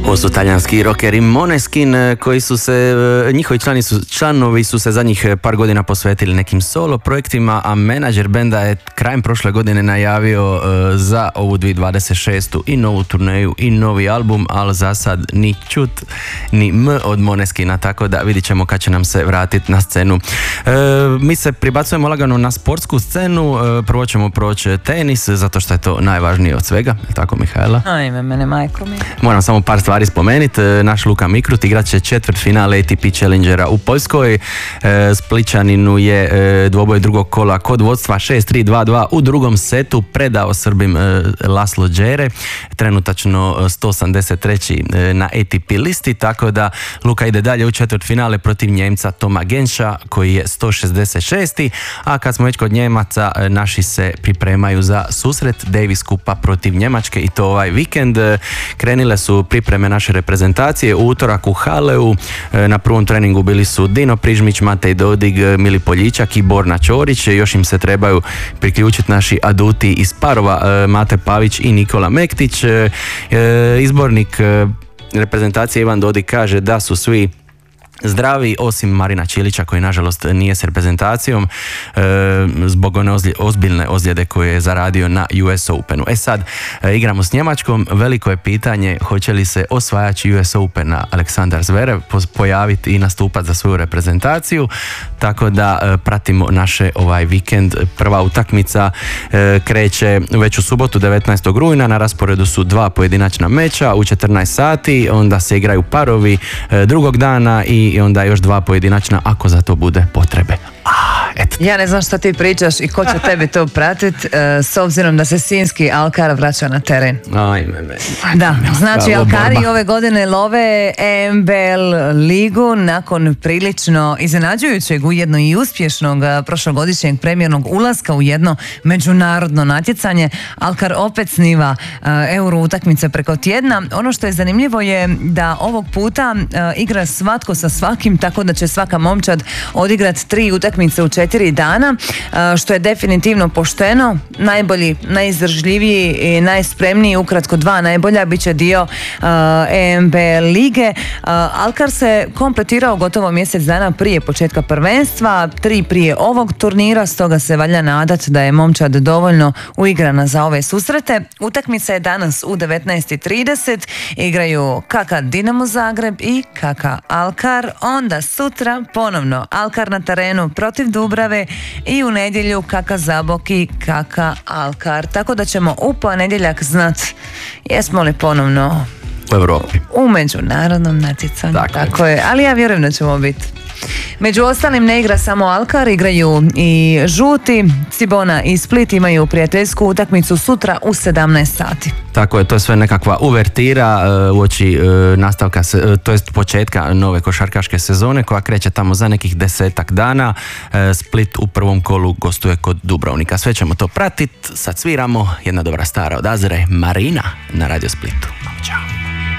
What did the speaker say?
Ovo su talijanski rockeri Måneskin koji su se, njihovi članovi su se zadnjih par godina posvetili nekim solo projektima, a menadžer benda je krajem prošle godine najavio za ovu 2026. i novu turneju i novi album, ali za sad ni čut ni M od Måneskina, tako da vidit ćemo kad će nam se vratiti na scenu. Mi se pribacujemo lagano na sportsku scenu, prvo ćemo proći tenis, zato što je to najvažnije od svega, je tako Mihajla? Ajme, mene majko mi. Moram samo par stvari spomenuti. Naš Luka Mikrut igrat će četvrtfinale ATP Challengera u Poljskoj. Splićaninu je dvoboj drugog kola kod vodstva 6-3-2-2 u drugom setu predao Srbim Laslo Đere, trenutačno 183. na ATP listi, tako da Luka ide dalje u četvrtfinale protiv Njemca Toma Genša koji je 166. A kad smo već kod Njemaca, naši se pripremaju za susret Davis Kupa protiv Njemačke i to ovaj vikend. Krenile su pripreme naše reprezentacije u utorak u Haleu. Na prvom treningu bili su Dino Prižmić, Matej Dodig, Mili Poljičak i Borna Ćorić. Još im se trebaju priključiti naši aduti iz parova Mate Pavić i Nikola Mektić. Izbornik reprezentacije Ivan Dodig kaže da su svi zdravi, osim Marina Čilića koji nažalost nije s reprezentacijom zbog one ozbiljne ozljede koje je zaradio na US Openu. Sad, igramo s Njemačkom, veliko je pitanje hoće li se osvajač US Opena Aleksandar Zverev pojaviti i nastupati za svoju reprezentaciju, tako da pratimo naše ovaj vikend. Prva utakmica kreće već u subotu 19. rujna, na rasporedu su 2 pojedinačna meča u 14 sati, onda se igraju parovi drugog dana i onda još 2 pojedinačna ako za to bude potrebe. Ja ne znam što ti pričaš i ko će tebi to pratiti, s obzirom da se sinjski Alkar vraća na teren. Da, znači Alkari ove godine love EMBL ligu nakon prilično iznenađujućeg, ujedno i uspješnog prošlogodišnjeg premijernog ulaska u jedno međunarodno natjecanje. Alkar opet sniva euro utakmice preko tjedna. Ono što je zanimljivo je da ovog puta igra svatko sa svakim, tako da će svaka momčad odigrati 3 utakmice u 4 dana, što je definitivno pošteno. Najbolji, najizdržljiviji i najspremniji, ukratko 2 najbolja, bit će dio EMB lige. Alkar se kompletirao gotovo mjesec dana prije početka prvenstva, 3 prije ovog turnira, stoga se valja nadati da je momčad dovoljno uigrana za ove susrete. Utakmica je danas u 19:30, igraju KK Dinamo Zagreb i KK Alkar, onda sutra ponovno Alkar na terenu protiv Dubrave i u nedjelju KK Zabok i KK Alkar. Tako da ćemo u ponedjeljak znati jesmo li ponovno u Europi, u međunarodnom natjecanju. Tako je, ali ja vjerujem da ćemo biti. Među ostalim ne igra samo Alkar, igraju i žuti. Cibona i Split imaju prijateljsku utakmicu sutra u 17 sati. Tako je, to je sve nekakva uvertira uoči nastavka, to jest početka nove košarkaške sezone koja kreće tamo za nekih 10 dana. Split u prvom kolu gostuje kod Dubrovnika. Sve ćemo to pratiti. Sad sviramo jedna dobra stara od Azere, Marina na Radio Splitu. Ćao.